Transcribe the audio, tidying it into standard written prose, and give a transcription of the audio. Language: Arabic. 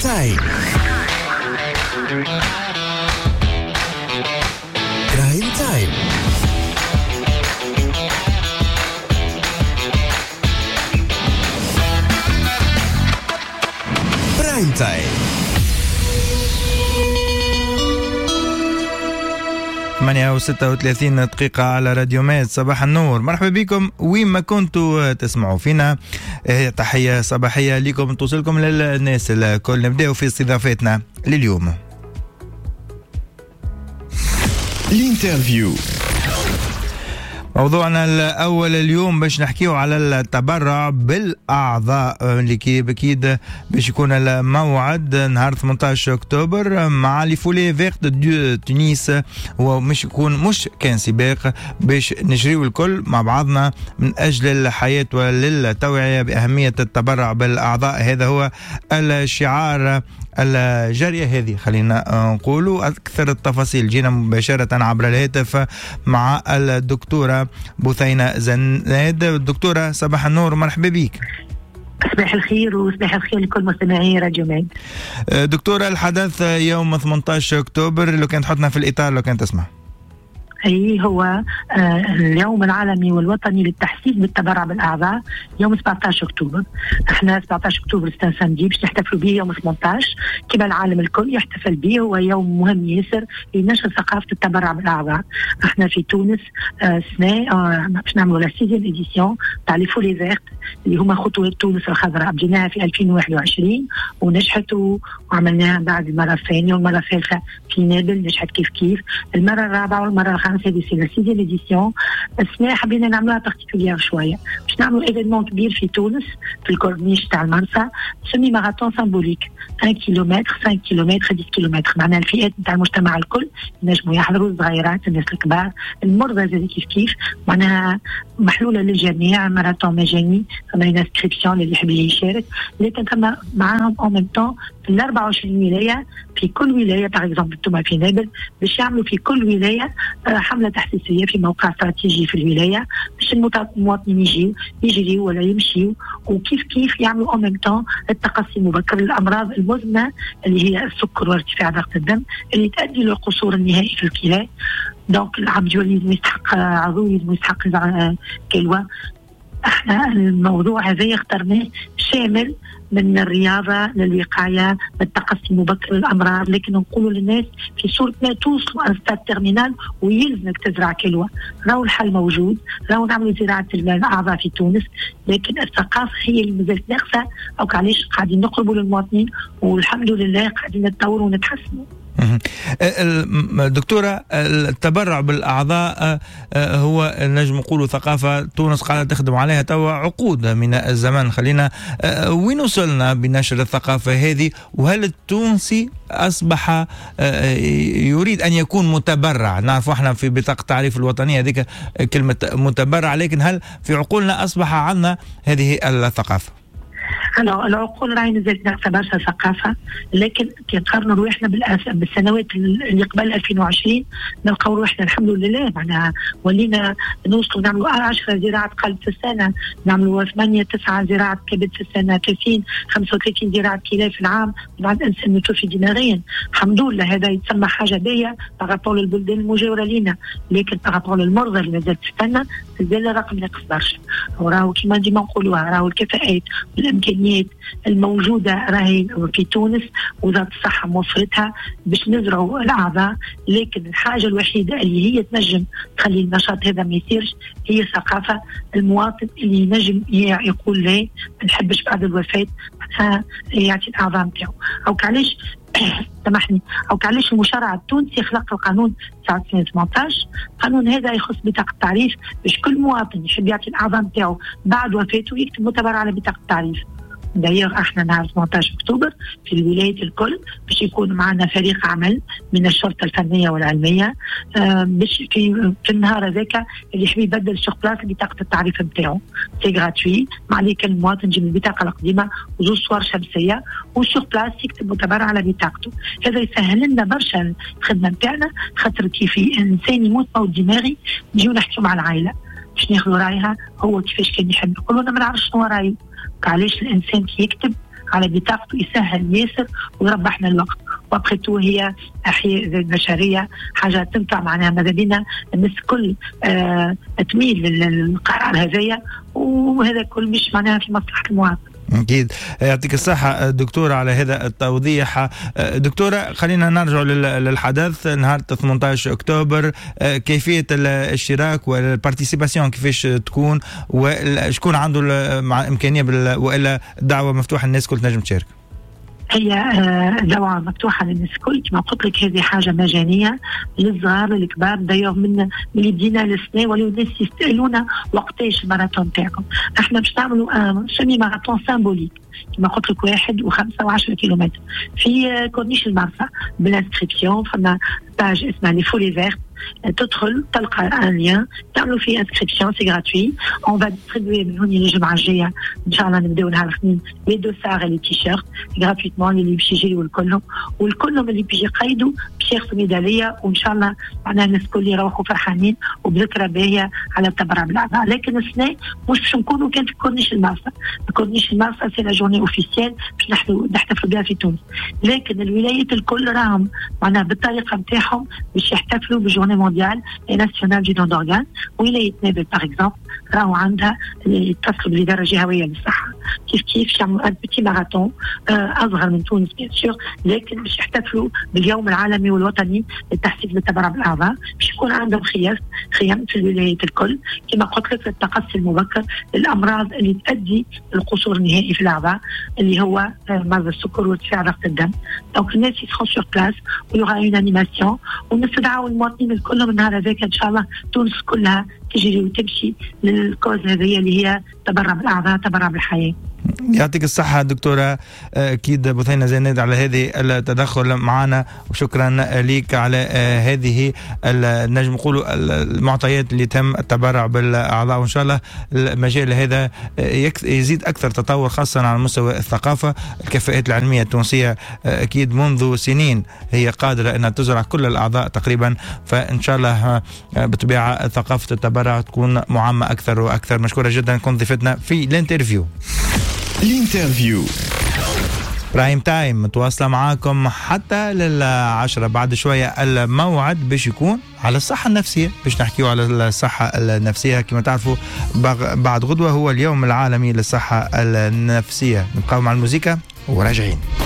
تايم. برايم تايم. برايم تايم. 36 دقيقة على راديو ميد. صباح النور، مرحبا بكم وين ما كنتوا تسمعوا فينا. تحية صباحية لكم توصلكم للناس الكل. نبدأ في استضافتنا لليوم. الانترفيو. موضوعنا الأول اليوم باش نحكيو على التبرع بالأعضاء اللي أكيد باش يكون الموعد نهار 18 أكتوبر مع لي فولي فيرت دو تونس. هو مش يكون مش كان سباق باش نجريو الكل مع بعضنا من أجل الحياة وللتوعية بأهمية التبرع بالأعضاء. هذا هو الشعار الجارية هذه. خلينا نقولوا أكثر التفاصيل جينا مباشرة عبر الهاتف مع الدكتورة بثينة زناد. الدكتورة صباح النور، مرحبا بك. صباح الخير وصباح الخير لكل مستمعي راديو ميد. دكتورة، الحدث يوم 18 أكتوبر، لو كانت تحطنا في الإطار لو كانت تسمع. أي هو اليوم العالمي والوطني للتحسيس بالتبرع بالأعضاء يوم 17 أكتوبر. احنا 17 أكتوبر سامدي باش نحتفلوا به يوم 18 كما العالم الكل يحتفل به. هو يوم مهم ياسر لنشر ثقافة التبرع بالأعضاء. احنا في تونس سنة باش نعملوا لا 6 إديسيون تاع لي فولي فيرت اللي هما خطوة تونس الخضراء. بديناها في 2021 ونجحت وعملناها بعد المرة الثانية والمرة الثالثة في نابل نجحت كيف. المرة الرابعة والمرة الخامسة هذه سي لا 6 إديسيون. السنة حبينا نعملها بارتيكولير شوية باش نعملوا ايفينمون كبير في تونس في الكورنيش تاع المرسى سمي ماراثون سيمبوليك 1 كيلومتر 5 كيلومتر 10 كيلومتر. معناها الفئات نتاع المجتمع الكل ينجموا يحضروا، الصغيرات الناس الكبار المرضى زي كيف. معناها محلولة للجميع، ماراثون مجاني، ثم انسكريبسيون اللي يحب يشارك. لكن ثم معاهم اون ميم طون في ال 24 ولاية. في كل ولاية باغ اكزومبل انتم في نابل باش يعملوا في كل ولاية حملة تحسيسية في موقع استراتيجي في الولاية باش المواطنين يجريوا ولا يمشيوا وكيف يعملوا اون ميم طون التقصي المبكر للأمراض المزمنة اللي هي السكر وارتفاع ضغط الدم اللي تؤدي للقصور النهائي في الكلى. دونك العبد يولي يستحق عضو يستحق كلوة. احنا الموضوع هذا اخترناه شامل من الرياضة للوقاية للتقصي المبكر للأمراض. لكن نقولوا للناس في صورة ما توصلوا أنستاد تيرمينال ويلزمك تزرع كلوة. راهو الحل موجود، راهو نعملوا زراعة الأعضاء في تونس. لكن الثقافة هي اللي مازالت ناقصة. أو علاش قاعدين نقربوا للمواطنين والحمد لله قاعدين نتطوروا ونتحسنوا. دكتورة، التبرع بالأعضاء هو نجم نقولوا ثقافة تونس قاعدة تخدم عليها توا عقود من الزمان. خلينا وين وصلنا بنشر الثقافة هذه؟ وهل التونسي أصبح يريد أن يكون متبرع؟ نعرف احنا في بطاقة التعريف الوطنية هذيك كلمة متبرع، لكن هل في عقولنا أصبح عندنا هذه الثقافة؟ العقول راهي نزلت ناقصة برشا ثقافة. لكن كي نقارنوا روحنا بالسنوات اللي قبل 2020 نلقاو روحنا الحمد لله معناها ولينا نوصلوا نعملوا 10 زراعة قلب في السنة، نعملوا 8-9 زراعة كبد في السنة، 30-35 زراعة كلى في العام. بعد إنسان متوفي ديناريا الحمد لله. هذا يتسمى حاجة باهية بارابور للبلدان المجاورة لنا. لكن بارابور للمرضى اللي مازال تستنى مازال الرقم ناقص برشا. وراهو كيما ديما نقولوها راهو الكفاءات والإمكانيات الموجودة راهي في تونس وزارة الصحة موفرتها باش نزرعوا الأعضاء. لكن الحاجة الوحيدة اللي هي تنجم تخلي النشاط هذا ما يصيرش هي ثقافة المواطن اللي ينجم يقول لا ما نحبش بعد الوفاة يعطي الأعضاء نتاعو. أو علاش سامحني أو علاش المشرع التونسي خلق القانون 1918. القانون هذا يخص بطاقة التعريف باش كل مواطن يحب يعطي الأعضاء نتاعو بعد وفاته يكتب متبرع على بطاقة التعريف. داير احنا نهار 18 اكتوبر في الولايات الكل باش يكون معنا فريق عمل من الشرطه الفنيه والعلميه باش في النهار هذاك اللي يحب يبدل سوغ بلاص بطاقه التعريف نتاعو سي غراتوي. ما عليك المواطن يجيب البطاقه القديمه وزوج صور شمسيه وسوغ بلاص يكتب متبرع على بطاقته. هذا يسهل لنا برشا الخدمه نتاعنا خاطر كيف انسان يموت موت دماغي نجيو نحكيو مع العائله باش ناخذوا رايها هو كيفاش كان يحب. يقولوا انا ما نعرفش شنو رايه. علاش الانسان كي يكتب على بطاقته يسهل ياسر ويربحنا الوقت. وابخيتو هي احياء البشريه حاجه تنفع معناها. ماذا بينا الناس الكل تميل للقرار هذايا، وهذا كل مش معناها في مصلحه المواطن. أكيد. يعطيك الصحة دكتورة على هذا التوضيح. دكتورة، خلينا نرجع للحدث نهار 18 أكتوبر. كيفية الاشتراك والبارتيسيباسيون كيفاش تكون، وشكون عنده إمكانية وإلا الدعوة مفتوحة الناس كل تنجم تشارك؟ هي دعوة مفتوحة للناس الكل كما قلت لك. هذه حاجة مجانية للصغار للكبار. دايوغ من اللي بدينا السنة ولو الناس يسألونا وقتاش الماراثون تاعكم. احنا باش نعملوا سيمي ماراثون سيمبوليك كما قلت لك 1 و5 و10 كيلومتر في كورنيش المرسى بالانسكريبسيون. فما باج اسمها لي فولي فيرت، تدخل تلقى ان لين تعملوا فيه انسكريبسيون سي غراتوي. اون فا ديستريبيوي من هوني الجمعه الجايه ان شاء الله نبداو نهار الاثنين لي دوسار لي تيشيرت غراتويتمون اللي باش يجيو والكلهم اللي بيجي يقيدوا باش ياخذوا ميداليه. وان شاء الله معناها الناس الكل يروحوا فرحانين وبذكرى باهيه على التبرع بالاعضاء. لكن السنه مش باش نكونوا كان في كورنيش المرسى. كورنيش المرسى سي لا جورني اوفيسيال باش نحتفلوا بها في تونس. لكن الولايات الكل راهم معناها بالطريقه نتاعهم باش يحتفلوا بجورني مونديال اي ناسيونال دي دون دورغان. ولايه نابل باغ اكزومبل راهو عندها اللي يتصلوا بالاداره الجهويه للصحه كيف يعملوا ان بيتي ماراثون اصغر من تونس بيان سور، لكن باش يحتفلوا باليوم العالمي والوطني للتحسيس بالتبرع بالاعضاء. باش يكون عندهم خيام في الولايات الكل كما قلت لك للتقصي المبكر للامراض اللي تؤدي للقصور النهائي في الاعضاء اللي هو مرض السكر وارتفاع ضغط الدم. دونك الناس يسخون سور بلاس ويوغا اون انيماسيون، ونستدعوا المواطنين الكل من نهار هذاك ان شاء الله تونس كلها تجري وتمشي للكوز هذه اللي هي تبرع بالاعضاء تبرع بالحياه. يعطيك الصحة دكتورة. أكيد بثينة زيناد على هذه التدخل معنا، وشكرا لك على هذه نجم نقولوا المعطيات اللي تم التبرع بالأعضاء. وإن شاء الله المجال هذا يزيد أكثر تطور خاصة على مستوى الثقافة. الكفاءات العلمية التونسية أكيد منذ سنين هي قادرة أن تزرع كل الأعضاء تقريبا، فإن شاء الله بالطبيعة ثقافة التبرع تكون معمة أكثر وأكثر. مشكورة جدا كنت ضيفتنا في الانترفيو. برايم تايم متواصلة معاكم حتى 10 بعد شوية. الموعد باش يكون على الصحة النفسية، باش نحكيو على الصحة النفسية. كما تعرفوا بعد غدوة هو اليوم العالمي للصحة النفسية. نبقاو مع الموسيقى وراجعين.